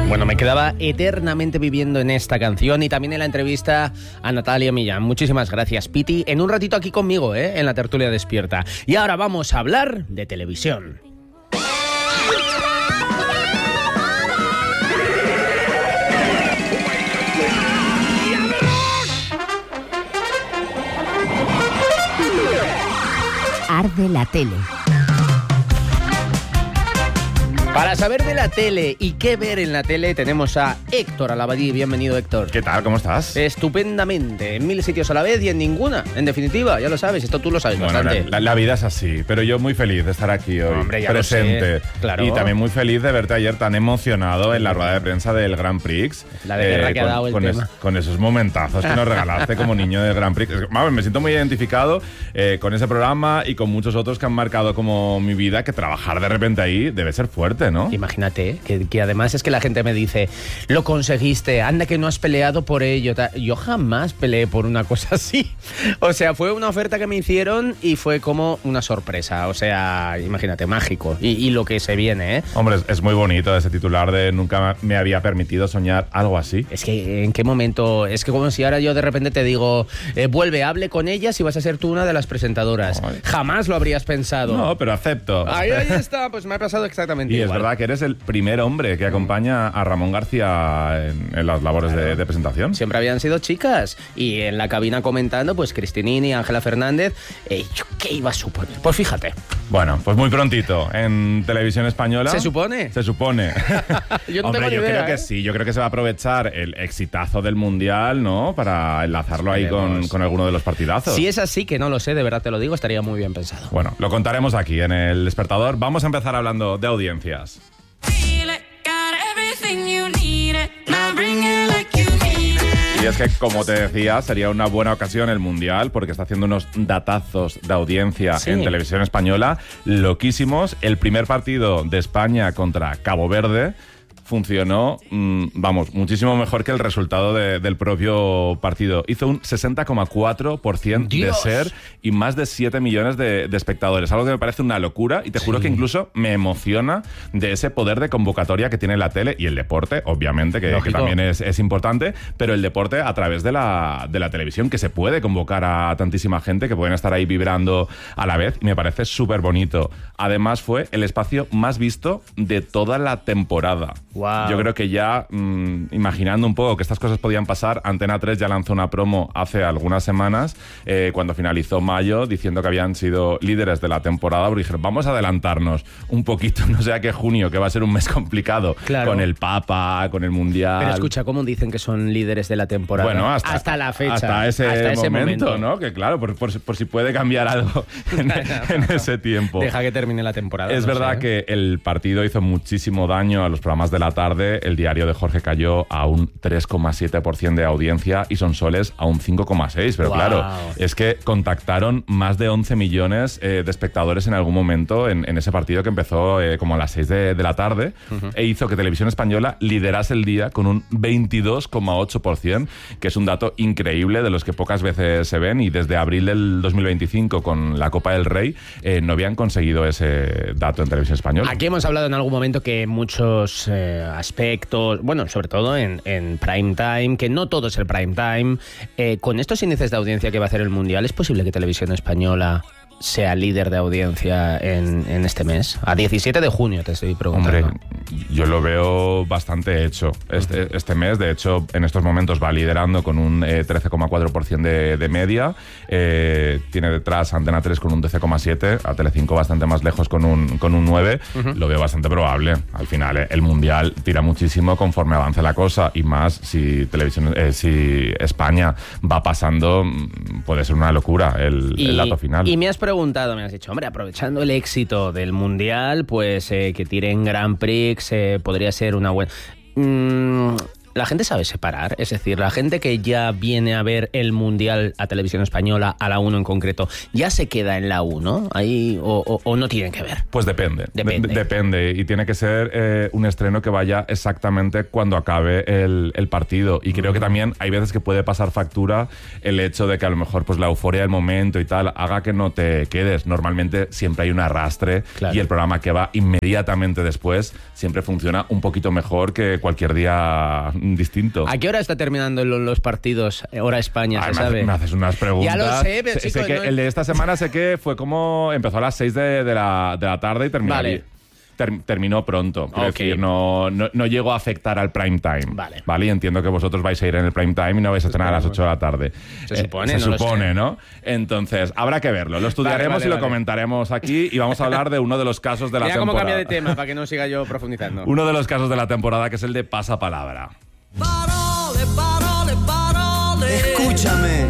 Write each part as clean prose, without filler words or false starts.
Bueno, me quedaba eternamente viviendo en esta canción y también en la entrevista a Natalia Millán. Muchísimas gracias, Piti. En un ratito aquí conmigo, en la tertulia despierta. Y ahora vamos a hablar de televisión. Arde la tele. Para saber de la tele y qué ver en la tele tenemos a Héctor Alabadí. Bienvenido, Héctor. ¿Qué tal? ¿Cómo estás? Estupendamente. En 1000 sitios a la vez y en ninguna. En definitiva, ya lo sabes. Esto tú lo sabes bastante. La vida es así, pero yo muy feliz de estar aquí hoy, hombre, ya presente. Lo sé. Claro. Y también muy feliz de verte ayer tan emocionado en la rueda de prensa del Grand Prix. La de guerra que ha dado el tema. Con esos momentazos que nos regalaste como niño del Grand Prix. Vamos, me siento muy identificado con ese programa y con muchos otros que han marcado como mi vida, que trabajar de repente ahí debe ser fuerte, ¿no? Imagínate, que además es que la gente me dice, lo conseguiste, anda que no has peleado por ello. Yo jamás peleé por una cosa así. O sea, fue una oferta que me hicieron y fue como una sorpresa. O sea, imagínate, mágico. Y lo que se viene, ¿eh? Hombre, es muy bonito ese titular de nunca me había permitido soñar algo así. Es que, ¿en qué momento? Es que como si ahora yo de repente te digo, vuelve, hable con ellas y vas a ser tú una de las presentadoras. Ay. Jamás lo habrías pensado. No, pero acepto. Ahí está, pues me ha pasado exactamente igual. Y es verdad que eres el primer hombre que acompaña a Ramón García en las labores de presentación. Siempre habían sido chicas. Y en la cabina comentando, pues Cristinini, Ángela Fernández. ¿Yo qué iba a suponer? Pues fíjate. Bueno, pues muy prontito en Televisión Española. ¿Se supone? Se supone. Yo no Hombre, tengo ni idea, creo que sí. Yo creo que se va a aprovechar el exitazo del Mundial, ¿no? Para enlazarlo ahí con alguno de los partidazos. Si es así, que no lo sé, de verdad te lo digo, estaría muy bien pensado. Bueno, lo contaremos aquí en El Despertador. Vamos a empezar hablando de audiencias. Y es que, como te decía, sería una buena ocasión el Mundial porque está haciendo unos datazos de audiencia en Televisión Española loquísimos. El primer partido de España contra Cabo Verde funcionó, muchísimo mejor que el resultado del propio partido. Hizo un 60,4% de ser y más de 7 millones de espectadores. Algo que me parece una locura y te juro que incluso me emociona de ese poder de convocatoria que tiene la tele y el deporte, obviamente, que también es importante, pero el deporte a través de la televisión, que se puede convocar a tantísima gente que pueden estar ahí vibrando a la vez, y me parece súper bonito. Además, fue el espacio más visto de toda la temporada. Wow. Yo creo que ya, imaginando un poco que estas cosas podían pasar, Antena 3 ya lanzó una promo hace algunas semanas, cuando finalizó mayo, diciendo que habían sido líderes de la temporada, porque dijeron, vamos a adelantarnos un poquito, no sea que junio, que va a ser un mes complicado, con el Papa, con el Mundial. Pero escucha, ¿cómo dicen que son líderes de la temporada? Bueno, hasta la fecha. Hasta ese momento, ¿no? Que claro, por si puede cambiar algo en ese tiempo. Deja que termine la temporada. Es verdad que el partido hizo muchísimo daño a los programas de la tarde. El diario de Jorge cayó a un 3,7% de audiencia y Sonsoles a un 5,6%. Pero claro, es que contactaron más de 11 millones de espectadores en algún momento en ese partido que empezó como a las 6 de la tarde e hizo que Televisión Española liderase el día con un 22,8%, que es un dato increíble de los que pocas veces se ven, y desde abril del 2025 con la Copa del Rey no habían conseguido ese dato en Televisión Española. Aquí hemos hablado en algún momento que muchos aspectos, bueno, sobre todo en prime time, que no todo es el prime time, con estos índices de audiencia que va a hacer el Mundial, ¿es posible que Televisión Española sea líder de audiencia en este mes? A 17 de junio te estoy preguntando. Hombre, yo lo veo bastante hecho. Este mes, de hecho, en estos momentos va liderando con un 13,4% de media. Tiene detrás Antena 3 con un 12,7%, a Telecinco bastante más lejos con un 9%. Lo veo bastante probable. Al final, el Mundial tira muchísimo conforme avance la cosa, y más si si España va pasando, puede ser una locura el dato final. Y me has preguntado, me has dicho, hombre, aprovechando el éxito del Mundial, pues que tiren Grand Prix podría ser una buena... la gente sabe separar, es decir, la gente que ya viene a ver el Mundial a Televisión Española, a la 1 en concreto, ¿ya se queda en la 1 ahí o no tienen que ver? Pues depende. Depende. Y tiene que ser un estreno que vaya exactamente cuando acabe el partido. Y creo que también hay veces que puede pasar factura el hecho de que a lo mejor pues la euforia del momento y tal haga que no te quedes. Normalmente siempre hay un arrastre, claro, y el programa que va inmediatamente después siempre funciona un poquito mejor que cualquier día distinto. ¿A qué hora está terminando los partidos? Hora España, ¿se sabe? Me haces unas preguntas. Ya lo sé, pero sé que el de esta semana sé que fue como empezó a las 6 de la tarde y terminó. Vale. Terminó pronto. Quiero decir, no llegó a afectar al prime time. Vale. Y entiendo que vosotros vais a ir en el prime time y no vais a estrenar a las 8 de la tarde. Se supone, ¿no? Entonces, habrá que verlo. Lo estudiaremos y lo comentaremos aquí y vamos a hablar de uno de los casos de la temporada. Mira cómo cambia de tema para que no siga yo profundizando. Uno de los casos de la temporada, que es el de pasapalabra. Escúchame.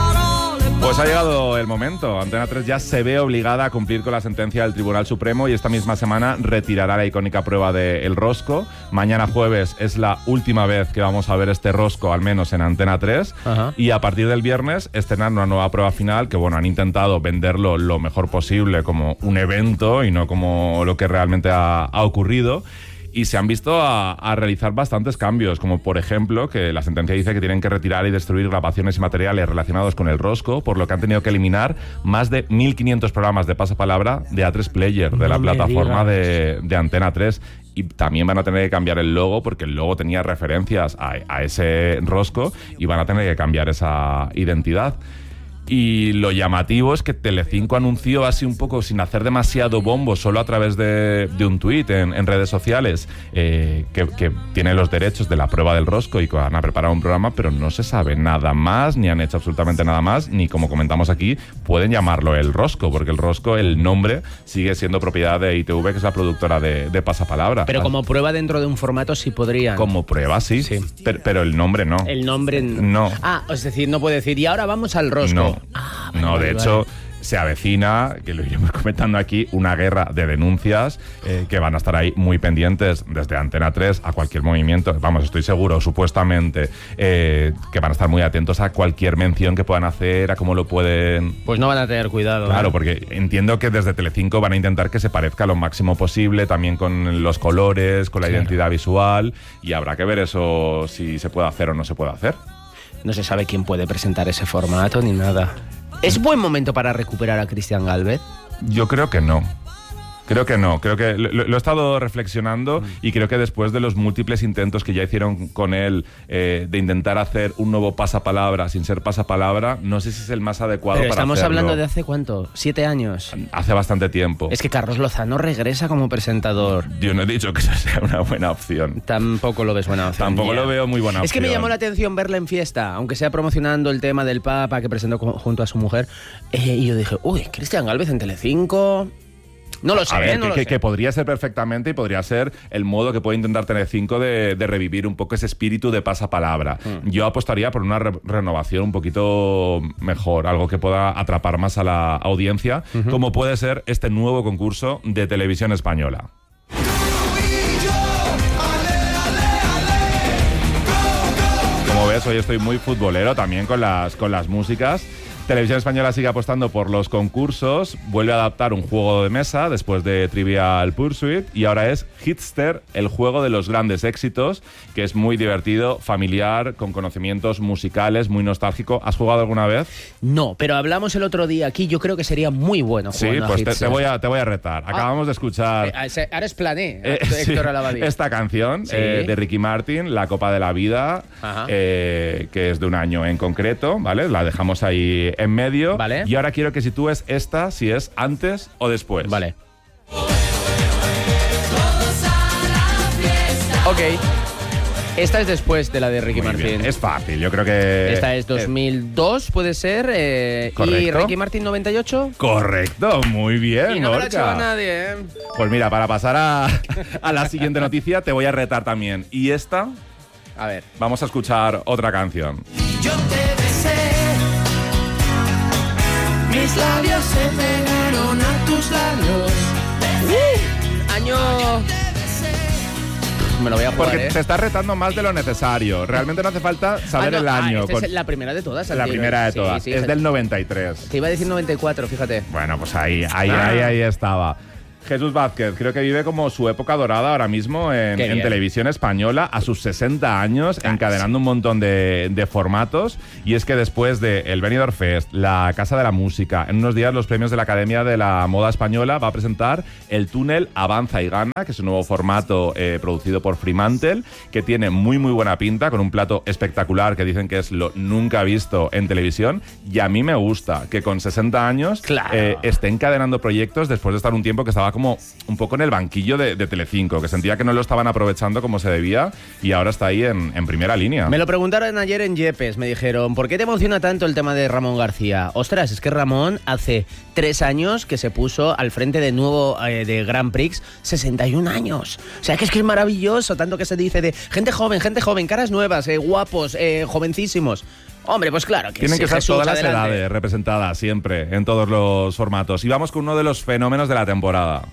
Pues ha llegado el momento. Antena 3 ya se ve obligada a cumplir con la sentencia del Tribunal Supremo y esta misma semana retirará la icónica prueba del rosco. Mañana jueves es la última vez que vamos a ver este rosco, al menos en Antena 3. Ajá. Y a partir del viernes estrenar una nueva prueba final que, bueno, han intentado venderlo lo mejor posible como un evento y no como lo que realmente ha ocurrido. Y se han visto a realizar bastantes cambios, como por ejemplo que la sentencia dice que tienen que retirar y destruir grabaciones y materiales relacionados con el rosco, por lo que han tenido que eliminar más de 1.500 programas de pasapalabra de A3 Player, de la plataforma de Antena 3. Y también van a tener que cambiar el logo, porque el logo tenía referencias a ese rosco y van a tener que cambiar esa identidad. Y lo llamativo es que Telecinco anunció así un poco sin hacer demasiado bombo, solo a través de un tuit en redes sociales, que tiene los derechos de la prueba del rosco y que van a preparar un programa, pero no se sabe nada más, ni han hecho absolutamente nada más, ni, como comentamos aquí, pueden llamarlo el rosco, porque el rosco, el nombre, sigue siendo propiedad de ITV, que es la productora de Pasapalabra. Pero como prueba dentro de un formato sí podrían. Como prueba sí. Pero el nombre no. El nombre no. Ah, es decir, no puede decir, y ahora vamos al rosco. No. De hecho, se avecina, que lo iremos comentando aquí, una guerra de denuncias que van a estar ahí muy pendientes desde Antena 3 a cualquier movimiento. Vamos, estoy seguro, supuestamente, que van a estar muy atentos a cualquier mención que puedan hacer, a cómo lo pueden... Pues no van a tener cuidado. Claro, porque entiendo que desde Telecinco van a intentar que se parezca lo máximo posible, también con los colores, con la identidad visual, y habrá que ver eso, si se puede hacer o no se puede hacer. No se sabe quién puede presentar ese formato ni nada. ¿Es buen momento para recuperar a Cristian Gálvez? Yo creo que no. Creo que lo he estado reflexionando y creo que después de los múltiples intentos que ya hicieron con él de intentar hacer un nuevo pasapalabra sin ser pasapalabra, no sé si es el más adecuado para hacerlo. Estamos hablando de hace ¿cuánto? 7 años. Hace bastante tiempo. Es que Carlos Lozano regresa como presentador. Yo no he dicho que eso sea una buena opción. Tampoco lo ves buena opción. Tampoco lo veo muy buena opción. Es que me llamó la atención verla en fiesta, aunque sea promocionando el tema del Papa que presentó junto a su mujer. Y yo dije, uy, Cristian Gálvez en Telecinco... No lo sé, que podría ser perfectamente y podría ser el modo que puede intentar Telecinco de revivir un poco ese espíritu de pasapalabra. Yo apostaría por una renovación un poquito mejor, algo que pueda atrapar más a la audiencia, como puede ser este nuevo concurso de Televisión Española. Como ves, hoy estoy muy futbolero también con las músicas. Televisión Española sigue apostando por los concursos, vuelve a adaptar un juego de mesa después de Trivial Pursuit y ahora es Hitster, el juego de los grandes éxitos, que es muy divertido, familiar, con conocimientos musicales, muy nostálgico. ¿Has jugado alguna vez? No, pero hablamos el otro día aquí, yo creo que sería muy bueno jugar. Sí, pues te voy a retar. Acabamos de escuchar... Ahora es Plané, Héctor Alabadí. Esta canción de Ricky Martin, La Copa de la Vida, que es de un año en concreto, ¿vale? La dejamos ahí en medio. Vale. Y ahora quiero que sitúes esta, si es antes o después. Vale. Ok. Esta es después de la de Ricky Martin. Bien. Es fácil, yo creo que... Esta es 2002, puede ser. ¿Y Ricky Martin 98? Correcto, muy bien, y no me la ha Gorka. hecho a nadie, ¿eh? Pues mira, para pasar a la siguiente noticia, te voy a retar también. Y esta... A ver. Vamos a escuchar otra canción. Yo te besé, mis labios se pegaron a tus labios. Año Me lo voy a jugar, Porque te estás retando más de lo necesario. Realmente no hace falta saber el año. Esta es la primera de todas. La primera de todas. Sí, es del 93. Te iba a decir 94, fíjate. Bueno, pues ahí estaba. Jesús Vázquez, creo que vive como su época dorada ahora mismo en televisión española, a sus 60 años, encadenando un montón de formatos. Y es que después de el Benidorm Fest, la Casa de la Música, en unos días los premios de la Academia de la Moda Española, va a presentar El Túnel Avanza y Gana, que es un nuevo formato producido por Fremantle, que tiene muy buena pinta, con un plato espectacular que dicen que es lo nunca visto en televisión. Y a mí me gusta que con 60 años esté encadenando proyectos después de estar un tiempo que estaba como un poco en el banquillo de Telecinco, que sentía que no lo estaban aprovechando como se debía, y ahora está ahí en primera línea. Me lo preguntaron ayer en Yepes, me dijeron, ¿por qué te emociona tanto el tema de Ramón García? Ostras, es que Ramón hace 3 años que se puso al frente de nuevo de Grand Prix, 61 años. O sea, que es maravilloso, tanto que se dice de gente joven, caras nuevas, guapos, jovencísimos. Hombre, pues claro que tienen que ser Jesús, todas las adelante. edades representadas siempre, en todos los formatos. Y vamos con uno de los fenómenos de la temporada.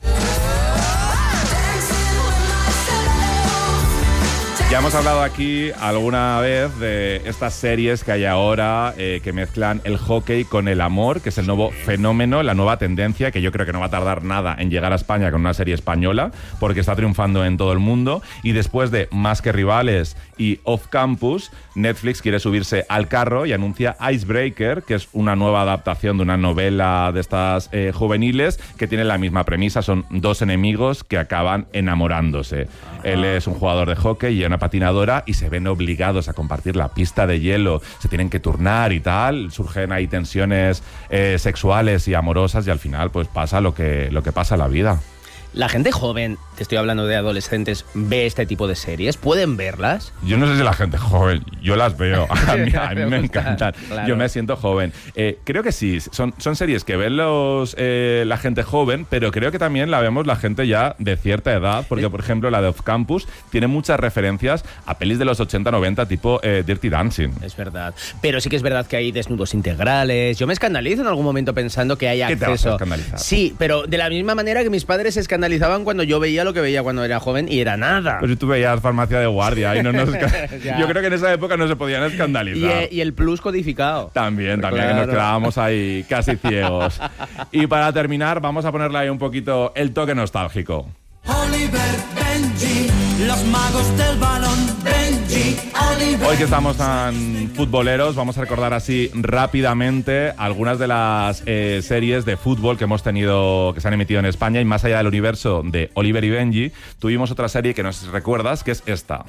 Ya hemos hablado aquí alguna vez de estas series que hay ahora que mezclan el hockey con el amor, que es el nuevo fenómeno, la nueva tendencia, que yo creo que no va a tardar nada en llegar a España con una serie española, porque está triunfando en todo el mundo. Y después de Más que Rivales y Off Campus, Netflix quiere subirse al carro y anuncia Icebreaker, que es una nueva adaptación de una novela de estas juveniles, que tiene la misma premisa. Son 2 enemigos que acaban enamorándose. Él es un jugador de hockey y una patinadora, y se ven obligados a compartir la pista de hielo, se tienen que turnar y tal, surgen ahí tensiones sexuales y amorosas, y al final pues pasa lo que pasa en la vida. La gente joven, te estoy hablando de adolescentes, ¿ve este tipo de series? ¿Pueden verlas? Yo no sé si la gente joven, yo las veo, a mí me encantan, claro. Yo me siento joven. Creo que sí, son series que ven la gente joven, pero creo que también la vemos la gente ya de cierta edad, porque por ejemplo la de Off Campus tiene muchas referencias a pelis de los 80-90 tipo Dirty Dancing. Es verdad, pero sí que es verdad que hay desnudos integrales. Yo me escandalizo en algún momento pensando que hay acceso. ¿Qué te vas a escandalizar? Sí, pero de la misma manera que mis padres se escandalizaban cuando yo veía lo que veía cuando era joven, y era nada. Pero tú veías Farmacia de Guardia y no nos... Yo creo que en esa época no se podían escandalizar. Y el plus codificado. También, claro. Que nos quedábamos ahí casi ciegos. Y para terminar, vamos a ponerle ahí un poquito el toque nostálgico. Oliver, Benji, los magos del balón, Benji, Oliver. Hoy que estamos tan futboleros, vamos a recordar así rápidamente algunas de las series de fútbol que hemos tenido, que se han emitido en España. Y más allá del universo de Oliver y Benji, tuvimos otra serie que nos recuerdas, que es esta.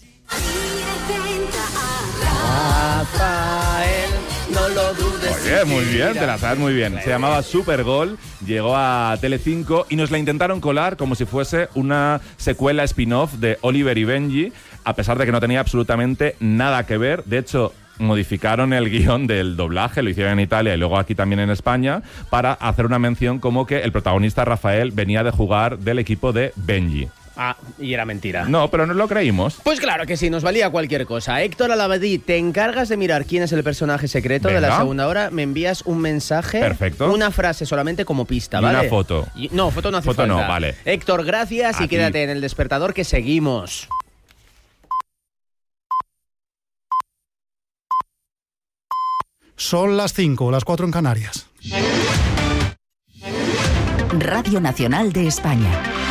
Rafael, no lo dudes. Oye, muy bien, te la sabes muy bien. Se llamaba Supergol, llegó a Telecinco y nos la intentaron colar como si fuese una secuela spin-off de Oliver y Benji, a pesar de que no tenía absolutamente nada que ver. De hecho, modificaron el guión del doblaje, lo hicieron en Italia y luego aquí también en España, para hacer una mención como que el protagonista Rafael venía de jugar del equipo de Benji. Ah, y era mentira. No, pero no lo creímos. Pues claro que sí, nos valía cualquier cosa. Héctor Alavadí, te encargas de mirar quién es el personaje secreto de la segunda hora. Me envías un mensaje. Perfecto. Una frase solamente como pista, y ¿vale? una foto. No, foto no hace falta. Foto no, vale. Héctor, gracias, y quédate en El Despertador, que seguimos. Son las 5, las 4 en Canarias. Radio Nacional de España.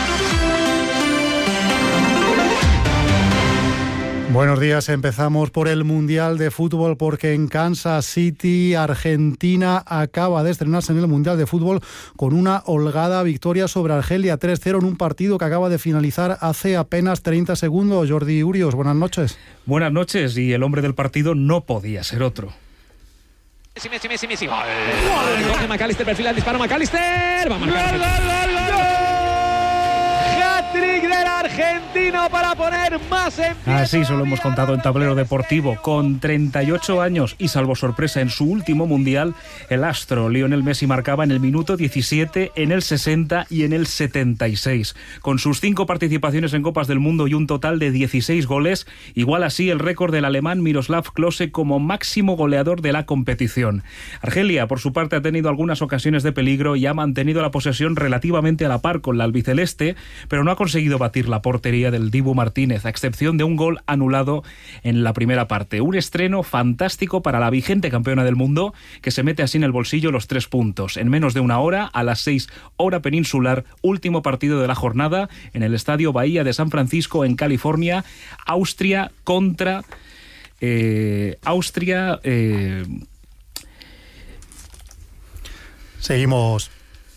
Buenos días, empezamos por el Mundial de Fútbol, porque en Kansas City, Argentina, acaba de estrenarse en el Mundial de Fútbol con una holgada victoria sobre Argelia 3-0 en un partido que acaba de finalizar hace apenas 30 segundos. Jordi Urios, buenas noches. Buenas noches, y el hombre del partido no podía ser otro. Messi. ¡Gol! Coge McAllister, perfila el disparo, McAllister. Va a marcar. ¡Gol! Hat-trick del argentino para poner más en pie. Así se lo hemos contado en Tablero Deportivo. Con 38 años y salvo sorpresa en su último mundial, el astro Lionel Messi marcaba en el minuto 17, en el 60 y en el 76. Con sus 5 participaciones en Copas del Mundo y un total de 16 goles, igual así el récord del alemán Miroslav Klose como máximo goleador de la competición. Argelia, por su parte, ha tenido algunas ocasiones de peligro y ha mantenido la posesión relativamente a la par con la albiceleste, pero no ha conseguido batir la portería del Dibu Martínez, a excepción de un gol anulado en la primera parte. Un estreno fantástico para la vigente campeona del mundo, que se mete así en el bolsillo los 3 puntos. En menos de una hora, a las 6 hora peninsular, último partido de la jornada en el Estadio Bahía de San Francisco, en California. Austria contra... Seguimos.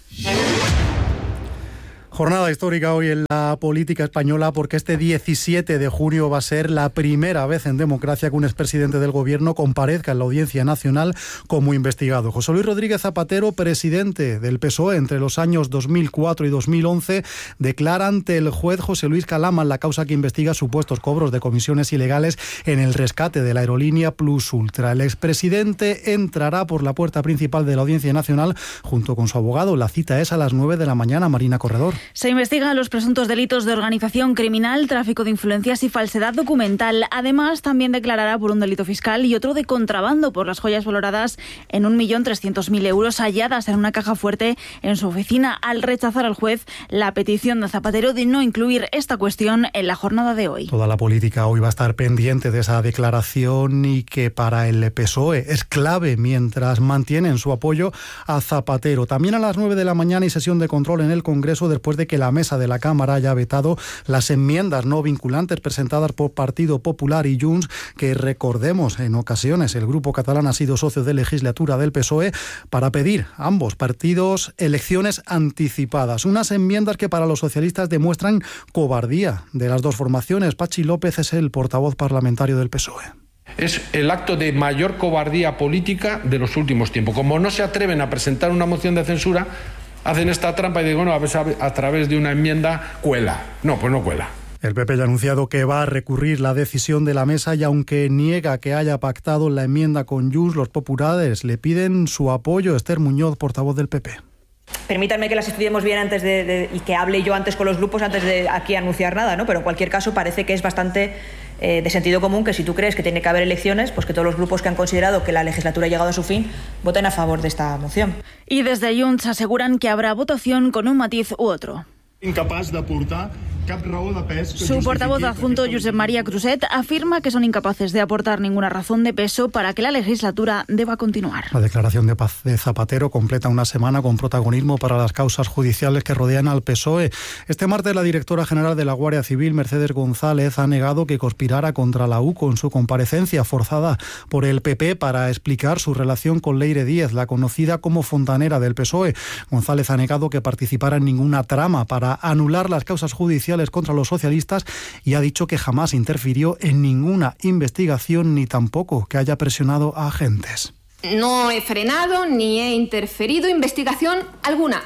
Jornada histórica hoy en la política española, porque este 17 de junio va a ser la primera vez en democracia que un expresidente del gobierno comparezca en la Audiencia Nacional como investigado. José Luis Rodríguez Zapatero, presidente del PSOE entre los años 2004 y 2011, declara ante el juez José Luis Calama la causa que investiga supuestos cobros de comisiones ilegales en el rescate de la aerolínea Plus Ultra. El expresidente entrará por la puerta principal de la Audiencia Nacional junto con su abogado. La cita es a las 9 de la mañana. Marina Corredor. Se investigan los presuntos delitos de organización criminal, tráfico de influencias y falsedad documental. Además, también declarará por un delito fiscal y otro de contrabando por las joyas valoradas en 1.300.000 euros halladas en una caja fuerte en su oficina, al rechazar al juez la petición de Zapatero de no incluir esta cuestión en la jornada de hoy. Toda la política hoy va a estar pendiente de esa declaración, y que para el PSOE es clave mientras mantienen su apoyo a Zapatero. También a las 9 de la mañana y sesión de control en el Congreso después de que la mesa de la Cámara haya vetado las enmiendas no vinculantes presentadas por Partido Popular y Junts, que recordemos en ocasiones el grupo catalán ha sido socio de legislatura del PSOE, para pedir a ambos partidos elecciones anticipadas. Unas enmiendas que para los socialistas demuestran cobardía de las dos formaciones. Pachi López es el portavoz parlamentario del PSOE. Es el acto de mayor cobardía política de los últimos tiempos. Como no se atreven a presentar una moción de censura, hacen esta trampa y dicen, bueno, a través de una enmienda cuela. No, pues no cuela. El PP ya ha anunciado que va a recurrir la decisión de la mesa, y aunque niega que haya pactado la enmienda con Junts, los populares le piden su apoyo. Esther Muñoz, portavoz del PP. Permítanme que las estudiemos bien antes y que hable yo antes con los grupos antes de aquí anunciar nada, ¿no? Pero en cualquier caso parece que es bastante de sentido común que si tú crees que tiene que haber elecciones, pues que todos los grupos que han considerado que la legislatura ha llegado a su fin voten a favor de esta moción. Y desde Junts aseguran que habrá votación con un matiz u otro. Incapaz de aportar cap raó de pes. Su portavoz adjunto, Josep María Cruzet, afirma que son incapaces de aportar ninguna razón de peso para que la legislatura deba continuar. La declaración de paz de Zapatero completa una semana con protagonismo para las causas judiciales que rodean al PSOE. Este martes, la directora general de la Guardia Civil, Mercedes González, ha negado que conspirara contra la UCO en su comparecencia forzada por el PP para explicar su relación con Leire Díez, la conocida como fontanera del PSOE. González ha negado que participara en ninguna trama para anular las causas judiciales contra los socialistas, y ha dicho que jamás interfirió en ninguna investigación ni tampoco que haya presionado a agentes. No he frenado ni he interferido investigación alguna.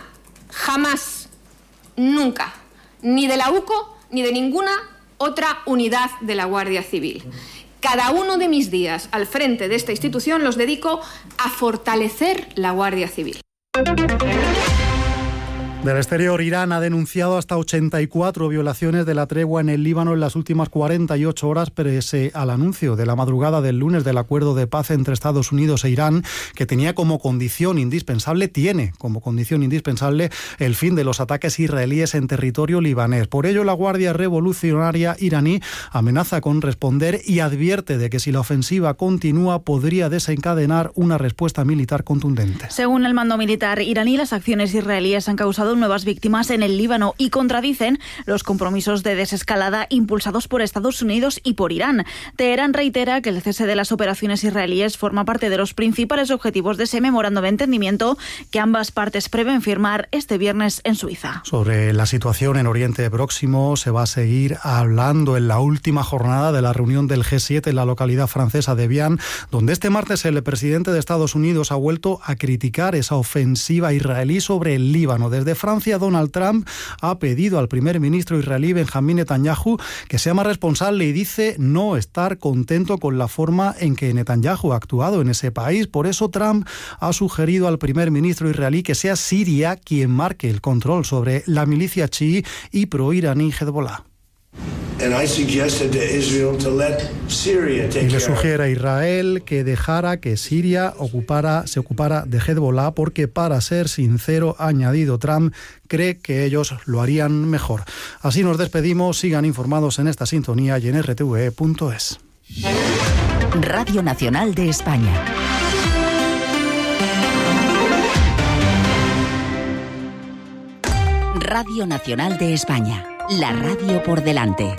Jamás. Nunca. Ni de la UCO ni de ninguna otra unidad de la Guardia Civil. Cada uno de mis días al frente de esta institución los dedico a fortalecer la Guardia Civil. Del exterior, Irán ha denunciado hasta 84 violaciones de la tregua en el Líbano en las últimas 48 horas, pese al anuncio de la madrugada del lunes del acuerdo de paz entre Estados Unidos e Irán, que tiene como condición indispensable el fin de los ataques israelíes en territorio libanés. Por ello, la Guardia Revolucionaria iraní amenaza con responder y advierte de que si la ofensiva continúa podría desencadenar una respuesta militar contundente. Según el mando militar iraní, las acciones israelíes han causado nuevas víctimas en el Líbano y contradicen los compromisos de desescalada impulsados por Estados Unidos y por Irán. Teherán reitera que el cese de las operaciones israelíes forma parte de los principales objetivos de ese memorándum de entendimiento que ambas partes prevén firmar este viernes en Suiza. Sobre la situación en Oriente Próximo se va a seguir hablando en la última jornada de la reunión del G7 en la localidad francesa de Evian, donde este martes el presidente de Estados Unidos ha vuelto a criticar esa ofensiva israelí sobre el Líbano. Desde Francia, Donald Trump ha pedido al primer ministro israelí Benjamín Netanyahu que sea más responsable y dice no estar contento con la forma en que Netanyahu ha actuado en ese país. Por eso Trump ha sugerido al primer ministro israelí que sea Siria quien marque el control sobre la milicia chií y proiraní Hezbollah. Y le sugiere a Israel que dejara que Siria se ocupara de Hezbollah porque, para ser sincero, ha añadido Trump, cree que ellos lo harían mejor. Así nos despedimos. Sigan informados en esta sintonía y en rtve.es. Radio Nacional de España. Radio Nacional de España. La radio por delante.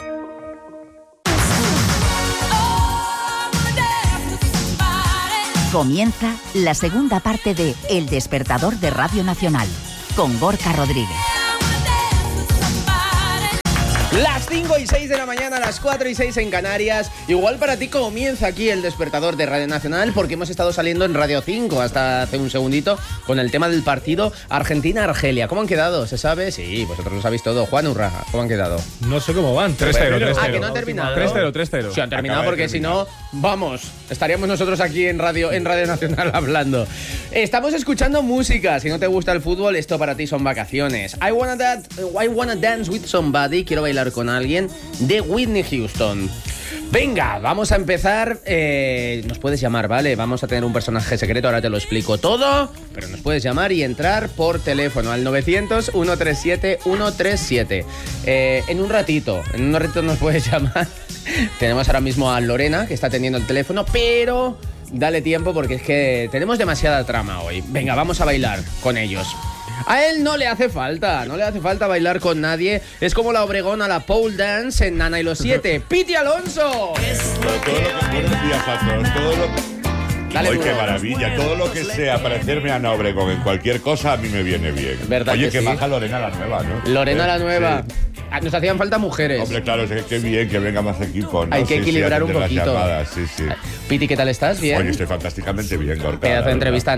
Comienza la segunda parte de El Despertador de Radio Nacional, con Gorka Rodríguez. Las 5 y 6 de la mañana, las 4 y 6 en Canarias. Igual para ti comienza aquí el Despertador de Radio Nacional, porque hemos estado saliendo en Radio 5 hasta hace un segundito con el tema del partido Argentina-Argelia. ¿Cómo han quedado? ¿Se sabe? Sí, vosotros lo sabéis todo. Juan Urra, ¿cómo han quedado? No sé cómo van. 3-0. Ah, que no han terminado. 3-0. Sí, han terminado porque si no, vamos, estaríamos nosotros aquí en Radio Nacional hablando. Estamos escuchando música. Si no te gusta el fútbol, esto para ti son vacaciones. I wanna dance with somebody. Quiero bailar con alguien, de Whitney Houston. Venga, vamos a empezar. Nos puedes llamar, ¿vale? Vamos a tener un personaje secreto, ahora te lo explico todo, pero nos puedes llamar y entrar por teléfono al 900-137-137. En un ratito nos puedes llamar. Tenemos ahora mismo a Lorena, que está atendiendo el teléfono, pero dale tiempo porque es que tenemos demasiada trama hoy. Venga, vamos a bailar con ellos. A él no le hace falta bailar con nadie. Es como la Obregón a la pole dance en Nana y los 7. ¡Piti Alonso! Buenos días a todos. Dale, ¡Ay, qué maravilla! Todo lo que sea parecerme a Ana Obregón en cualquier cosa a mí me viene bien. ¿Verdad? Oye, que sí? baja Lorena la nueva, ¿no? Lorena la nueva. Sí. Nos hacían falta mujeres. Hombre, claro, qué bien que venga más equipo, ¿no? Hay que equilibrar un poquito. Sí. Piti, ¿qué tal estás? ¿Bien? Oye, estoy fantásticamente bien, Gorka. Pedazo de entrevista a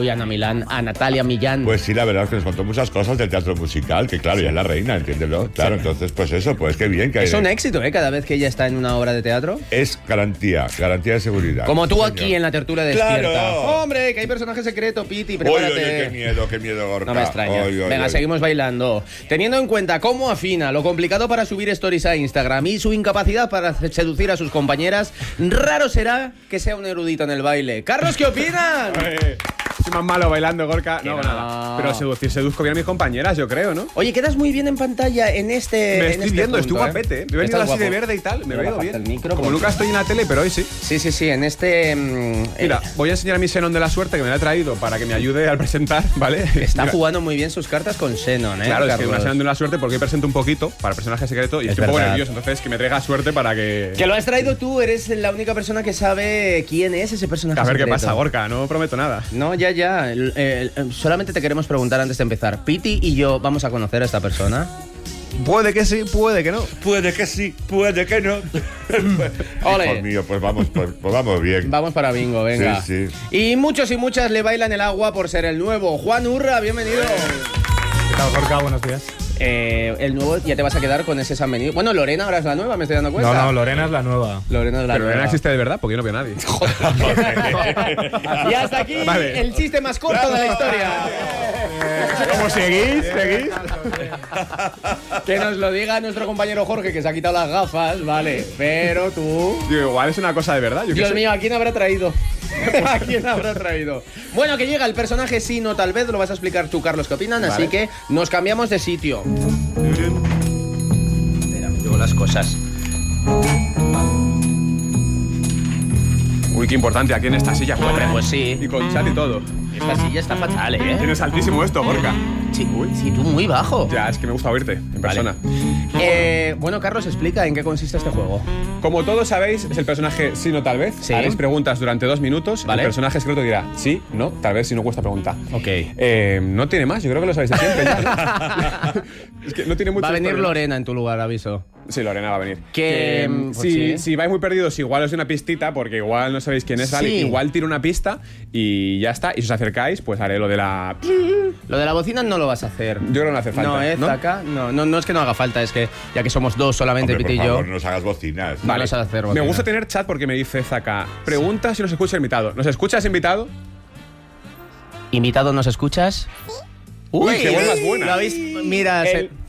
Natalia Millán. Pues sí, la verdad es que nos contó muchas cosas del teatro musical, que claro, ella es la reina, entiéndelo. Claro, sí. Entonces, pues eso, pues qué bien. Que es un éxito, cada vez que ella está en una obra de teatro. Es garantía de seguridad. Como tú aquí en la tertulia Despierta. ¡Claro! ¡Hombre, que hay personaje secreto, Piti! Prepárate. Oye, qué miedo, Gorka. No me extraña. Venga, seguimos bailando. Teniendo en cuenta cómo afina, lo complicado para subir stories a Instagram y su incapacidad para seducir a sus compañeras, raro será que sea un erudito en el baile. Carlos, ¿qué opinan? Soy más malo bailando, Gorka. No, nada. Pero seduzco bien a mis compañeras, yo creo, ¿no? Oye, quedas muy bien en pantalla en este. Me estoy viendo, punto, estoy guapete. Me he venido así de verde y tal. Me he ido bien. Micro, como nunca estoy en la tele, pero hoy sí. Sí, en este. Mira, voy a enseñar mi Xenon de la suerte que me lo he traído para que me ayude al presentar, ¿vale? Está jugando muy bien sus cartas con Xenon, Claro, Carlos. es que una Xenon de la suerte porque hoy presento un poquito para el personaje secreto y estoy un poco nervioso. Entonces, que me traiga suerte para que. Que lo has traído tú, eres la única persona que sabe quién es ese personaje secreto. A ver qué pasa, Gorka, no prometo nada. No, ya. Solamente te queremos preguntar antes de empezar. Piti y yo vamos a conocer a esta persona. Puede que sí, puede que no. Puede que sí, puede que no. Ole. Dios mío, pues vamos bien. Vamos para bingo, venga. Sí. Y muchos y muchas le bailan el agua por ser el nuevo. Juan Urra, bienvenido. ¿Qué tal, Gorka? Buenos días. El nuevo, ya te vas a quedar con ese San Benito. Bueno, Lorena ahora es la nueva, me estoy dando cuenta. No, Lorena es la nueva. Pero Lorena existe de verdad porque yo no veo a nadie. Y hasta aquí el chiste más corto de la historia. ¿Cómo seguís? Que nos lo diga nuestro compañero Jorge, que se ha quitado las gafas, vale. Pero tú... Digo, igual es una cosa de verdad. Dios mío, ¿a quién habrá traído? ¿A quién habrá traído? Bueno, que llega el personaje sí, no, tal vez. Lo vas a explicar tú, Carlos, ¿qué opinan? Vale. Así que nos cambiamos de sitio. Espera, me llevo las cosas. Uy, qué importante, aquí en esta silla. Hombre, pues sí. Y con chat y todo. Esta silla está fatal, Tienes altísimo esto, Gorka. Sí, tú muy bajo. Ya, es que me gusta oírte en persona. Bueno, Carlos, explica en qué consiste este juego. Como todos sabéis, es el personaje sí, no, tal vez. Sí. Haréis preguntas durante 2 minutos. Vale. El personaje secreto dirá sí, no, tal vez, si no cuesta pregunta. Ok. No tiene más, yo creo que lo sabéis de siempre. Es que no tiene mucho. Va a venir Lorena en tu lugar, aviso. Sí, Lorena va a venir. Pues si vais muy perdidos, igual os doy una pistita, porque igual no sabéis quién es, ¿vale? Sí. Igual tiro una pista y ya está. Y si os acercáis, pues haré lo de la... Lo de la bocina no lo vas a hacer. Yo creo que no hace falta. No, Zaka. No es que no haga falta, es que ya que somos dos solamente, Hombre, Piti y por yo. favor, no nos hagas bocinas. Vale. No nos hagas hacer bocina. Me gusta tener chat porque me dice Zaka, pregunta si nos escucha el invitado. ¿Nos escuchas, invitado? ¿Invitado, nos escuchas? Uy, qué buena, buena. ¿Lo habéis? Mira,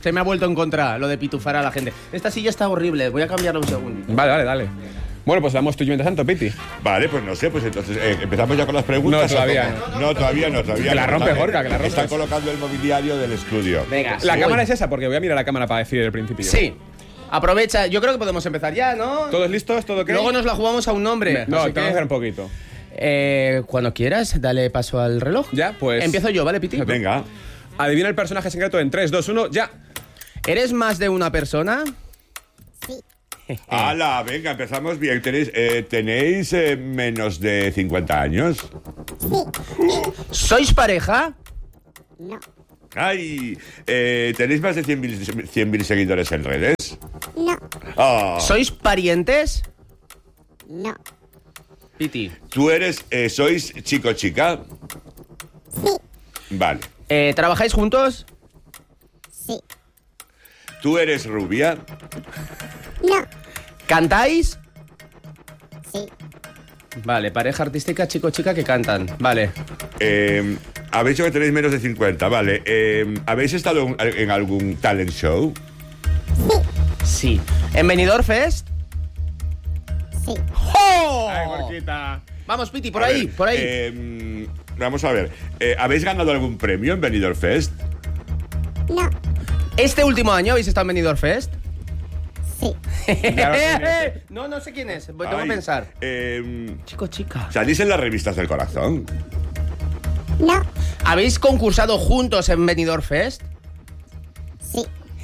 Se me ha vuelto en contra lo de pitufar a la gente. Esta silla está horrible, voy a cambiarla un segundo. Dale. Bueno, pues damos tuyo mientras tanto, Piti. Vale, pues no sé, pues entonces empezamos ya con las preguntas. No, todavía no. Todavía no. Que la rompe, Gorka, que la rompe. Están colocando el mobiliario del estudio. Venga, la cámara es esa, porque voy a mirar la cámara para decir el principio. Sí. Aprovecha, yo creo que podemos empezar ya, ¿no? ¿Todos listos? ¿Todo qué? Luego nos la jugamos a un nombre. No, tengo que hacer un poquito. Cuando quieras, dale paso al reloj. Ya, pues. Empiezo yo, ¿vale, Piti? Venga. Adivina el personaje secreto en 3, 2, 1, ya. ¿Eres más de una persona? Sí. ¡Hala! Venga, empezamos bien. ¿Tenéis menos de 50 años? Sí. ¿Sois pareja? No. ¡Ay! ¿Tenéis más de 100.000 seguidores en redes? No. Oh. ¿Sois parientes? No. Piti. ¿Tú sois chico-chica? Sí. Vale. ¿Trabajáis juntos? Sí. ¿Tú eres rubia? No. ¿Cantáis? Sí. Vale, pareja artística, chico-chica que cantan. Vale. Habéis dicho que tenéis menos de 50, vale. ¿Habéis estado en algún talent show? Sí. ¿En Benidorm Fest? Sí. ¡Oh! Ay, Gorquita. Vamos, Piti, por ahí. Vamos a ver. ¿Habéis ganado algún premio en Benidorm Fest? No. ¿Este último año habéis estado en Benidorm Fest? Sí. No sé quién es. Tengo que pensar. Chico-chica. ¿Salís en las revistas del corazón? No. ¿Habéis concursado juntos en Benidorm Fest? Sí.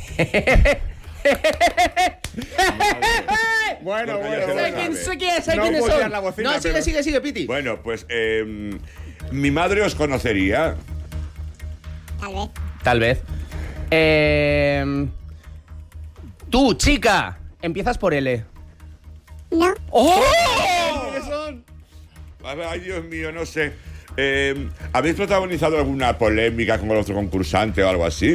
Bueno. Sé quiénes son. No, sigue, Piti. Bueno, pues mi madre os conocería. Tal vez. Tú, chica, empiezas por L. No. ¡Oh! ¿Quiénes son? Ay, Dios mío, no sé. ¿Habéis protagonizado alguna polémica con el otro concursante o algo así?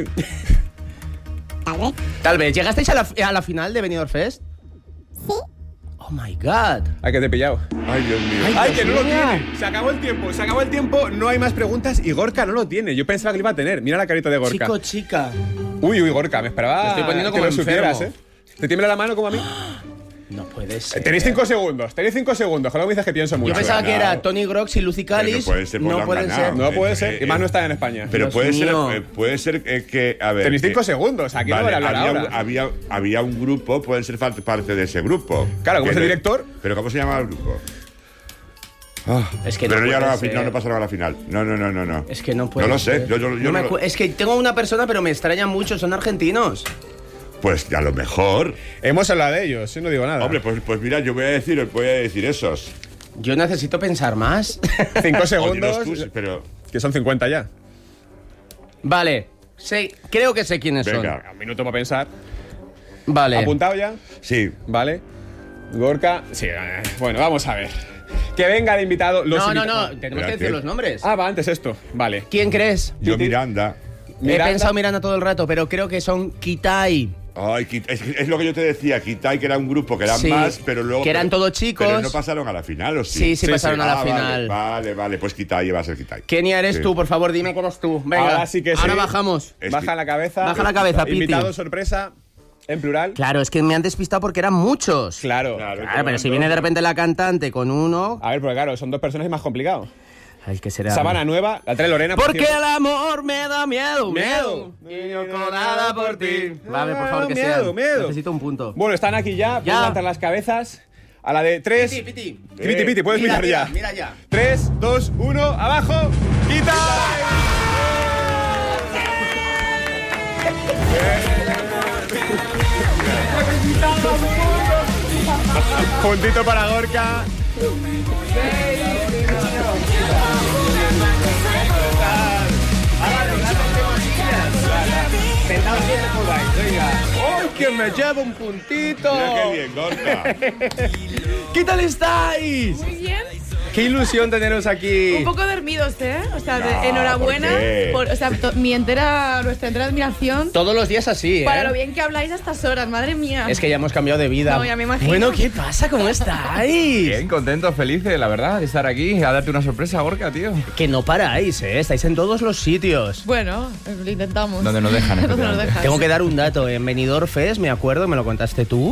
Tal vez. ¿Llegasteis a la final de Benidorm Fest? Sí. Oh my God. Ay, que te he pillado. Ay, Dios mío. Ay, que no lo tiene. Se acabó el tiempo, no hay más preguntas y Gorka no lo tiene. Yo pensaba que lo iba a tener. Mira la carita de Gorka. Chico, chica. Uy, Gorka, me esperaba. Me estoy poniendo como que lo supieras, enfermo. ¿Te tiembla la mano como a mí? No puede ser. Tenéis 5 segundos. Luego me dices que pienso mucho. Yo pensaba que era Tony Grox y Lucy Callis. No puede ser, no pueden ser. No puede ser. Y más no están en España. Pero Dios puede ser que. A ver. Tenéis 5 segundos. Aquí no voy a hablar ahora. Había un grupo, pueden ser parte de ese grupo. Claro, como es el director. ¿Pero cómo se llama el grupo? Es que pero no no pasaron a la final. No. Es que no puede No lo sé. ser. Yo es que tengo una persona, pero me extraña mucho. Son argentinos. Pues a lo mejor. Hemos hablado de ellos, yo no digo nada. Hombre, pues mira, yo voy a decir esos. Yo necesito pensar más. 5 segundos. Pero que son 50 ya. Vale. Creo que sé quiénes son. Venga. Un minuto para pensar. Vale. ¿Apuntado ya? Sí. Vale. Gorka. Sí, bueno, vamos a ver. Que venga el invitado. No. Tenemos que decir los nombres. Va, antes esto. Vale. ¿Quién crees? Yo Miranda. He pensado Miranda todo el rato, pero creo que son Kitai. Ay, es lo que yo te decía, Kitai, que era un grupo que eran más, pero luego. Que eran todos chicos. Pero no pasaron a la final, ¿o sí? Sí, pasaron a la final. Vale, pues Kitai va a ser Kitai. Kenia, eres tú, por favor, dime quién eres tú. Venga, ahora sí que sí. Ahora bajamos. Baja la cabeza, Piti. Invitado sorpresa, en plural. Claro, es que me han despistado porque eran muchos. Claro, pero si viene de repente la cantante con uno. A ver, porque claro, son 2 personas y más complicado. Ay, ¿qué será? Sabana Nueva, la trae Lorena. Porque el amor me da miedo. Y no con nada por ti. Vale, por favor, que sea. Necesito un punto. Bueno, están aquí ya. Pueden levantar las cabezas. A la de 3. Piti, puedes mirar ya. Mira ya. 3, 2, 1, abajo. ¡Quita! Puntito para Gorka. ¡Oh, que me lleva un puntito! Mira qué bien, Gorka. ¿Qué tal estáis? Muy bien. Qué ilusión teneros aquí. Un poco dormidos, ¿eh? O sea, No, enhorabuena. ¿por qué? O sea, nuestra entera admiración. Todos los días así, ¿eh? Para lo bien que habláis a estas horas, madre mía. Es que ya hemos cambiado de vida. No, ya me imagino. Bueno, ¿qué pasa? ¿Cómo estáis? Bien, contentos, felices, la verdad, de estar aquí, a darte una sorpresa, Gorka, tío. Que no paráis, ¿eh? Estáis en todos los sitios. Bueno, lo intentamos. Donde nos dejan, Donde nos dejan. Tengo que dar un dato. En Benidorm Fest, me acuerdo, me lo contaste tú,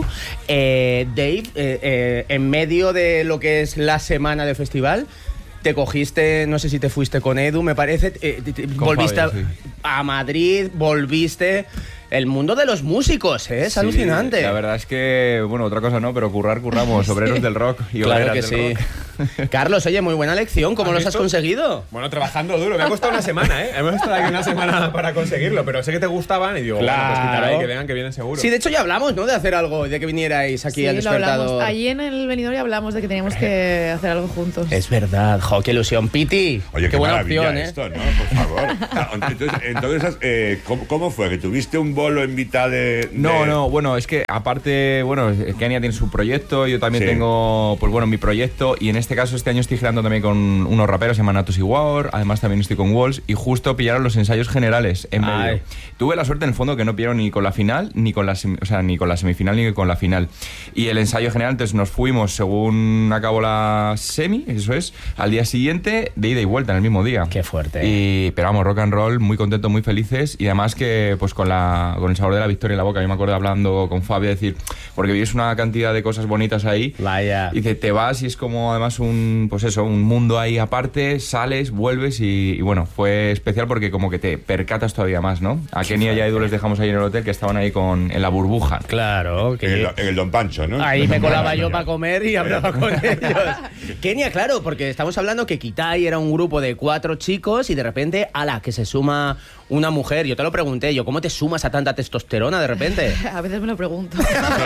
Dave, en medio de lo que es la semana del festival, te cogiste, no sé si te fuiste con Edu, me parece, volviste Fabio, sí. a Madrid, volviste... El mundo de los músicos, ¿eh? Es Sí, alucinante. La verdad es que, bueno, otra cosa no, pero curramos, obreros del rock y Claro obreras que del sí. rock. Carlos, oye, muy buena lección. ¿Cómo ¿Has los has visto? conseguido? Bueno, trabajando duro. Me ha costado una semana, ¿eh? Hemos estado aquí una semana para conseguirlo, pero sé que te gustaban y digo, bueno, pues quitar ahí, que vengan, que vienen seguro. Sí, de hecho ya hablamos, ¿no? De hacer algo, de que vinierais aquí Sí, al lo despertador. hablamos. Allí en el Benidorm ya hablamos de que teníamos que hacer algo juntos. Es verdad, jo, qué ilusión. Piti, Oye, qué buena maravilla opción, ¿eh? esto, ¿no? Por favor. Entonces, ¿cómo fue? ¿Que tuviste un bolo en mitad de...? No, bueno, es que aparte, bueno, Kenia tiene su proyecto, yo también Sí. tengo, pues bueno, mi proyecto, y en este caso este año estoy girando también con unos raperos, se llaman Natus y War, además también estoy con Walls, y justo pillaron los ensayos generales en medio. Ay. Tuve la suerte en el fondo que no pillaron ni con la final, ni con la, ni con la semifinal, ni con la final. Y el ensayo general, entonces nos fuimos según acabó la semi, eso es, al día siguiente, de ida y vuelta en el mismo día. Qué fuerte. Pero vamos, rock and roll, muy contentos, muy felices, y además que pues con el sabor de la victoria en la boca. Yo me acuerdo hablando con Fabio, decir, porque vives una cantidad de cosas bonitas ahí. Vaya. Y dice, te vas y es como además un mundo ahí aparte, sales, vuelves y bueno, fue especial porque como que te percatas todavía más, ¿no? A Kenia y a Edu les dejamos ahí en el hotel, que estaban ahí en la burbuja. Claro. Que En el Don Pancho, ¿no? ahí me colaba yo para comer y hablaba con ellos. Kenia, claro, porque estamos hablando que Kitai era un grupo de 4 chicos y de repente, ala, que se suma una mujer. Yo te lo pregunté, ¿cómo te sumas a tanta testosterona de repente? A veces me lo pregunto.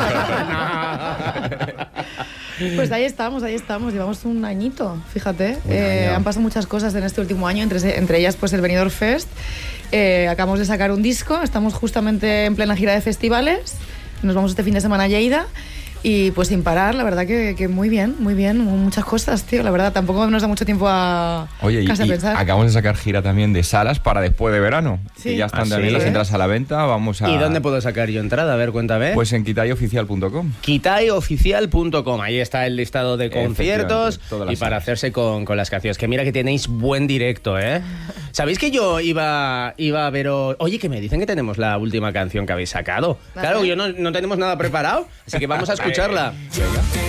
Pues ahí estamos, llevamos un añito, fíjate. Han pasado muchas cosas en este último año, entre ellas pues el Benidorm Fest. Acabamos de sacar un disco, estamos justamente en plena gira de festivales, nos vamos este fin de semana a Lleida. Y pues sin parar, la verdad que muy bien, muchas cosas, tío. La verdad, tampoco nos da mucho tiempo a Oye, casi a y pensar. acabamos de sacar gira también de salas para después de verano. Sí. Y ya están ¿Ah, también sí? las entradas a la venta, vamos a... ¿Y dónde puedo sacar yo entrada? A ver, cuéntame. Pues en kitayOficial.com. kitayOficial.com, ahí está el listado de conciertos Efectivamente, todas las y para salas. hacerse con las canciones. Que mira que tenéis buen directo, ¿eh? ¿Sabéis que yo iba a veros? Oye, que me dicen que tenemos la última canción que habéis sacado. Claro, yo no tenemos nada preparado, así que vamos a escucharla.